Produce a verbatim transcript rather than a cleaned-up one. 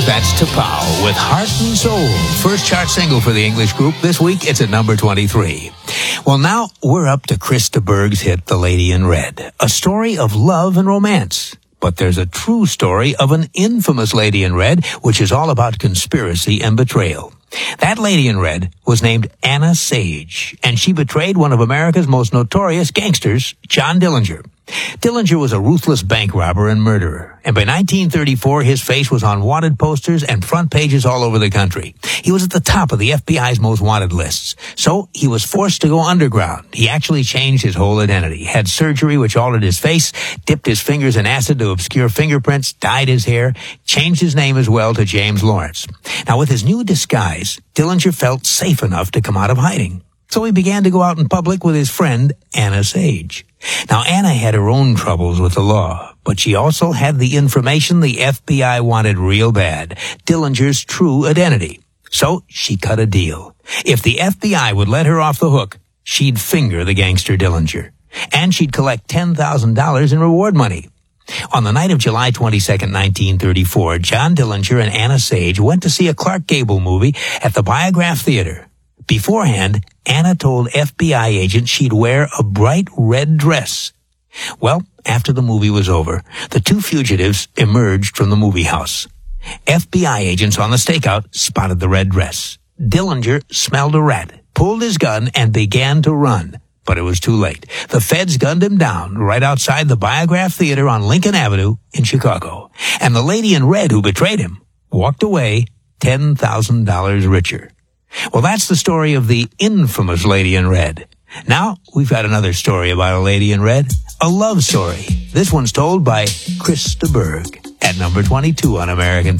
That's T'Pau with Heart and Soul. First chart single for the English group. This week, it's at number twenty-three. Well, now we're up to Krista Berg's hit, The Lady in Red. A story of love and romance. But there's a true story of an infamous lady in red, which is all about conspiracy and betrayal. That lady in red was named Anna Sage, and she betrayed one of America's most notorious gangsters, John Dillinger. Dillinger was a ruthless bank robber and murderer, and by nineteen thirty-four, his face was on wanted posters and front pages all over the country. He was at the top of the F B I's most wanted lists, so he was forced to go underground. He actually changed his whole identity, had surgery which altered his face, dipped his fingers in acid to obscure fingerprints, dyed his hair, changed his name as well to James Lawrence. Now, with his new disguise, Dillinger felt safe enough to come out of hiding. So he began to go out in public with his friend, Anna Sage. Now, Anna had her own troubles with the law, but she also had the information the F B I wanted real bad, Dillinger's true identity. So she cut a deal. If the F B I would let her off the hook, she'd finger the gangster Dillinger. And she'd collect ten thousand dollars in reward money. On the night of July twenty-second, nineteen thirty-four, John Dillinger and Anna Sage went to see a Clark Gable movie at the Biograph Theater. Beforehand, Anna told F B I agents she'd wear a bright red dress. Well, after the movie was over, the two fugitives emerged from the movie house. F B I agents on the stakeout spotted the red dress. Dillinger smelled a rat, pulled his gun, and began to run. But it was too late. The feds gunned him down right outside the Biograph Theater on Lincoln Avenue in Chicago. And the lady in red who betrayed him walked away ten thousand dollars richer. Well, that's the story of the infamous Lady in Red. Now, we've got another story about a lady in red, a love story. This one's told by Krista Berg at number twenty-two on American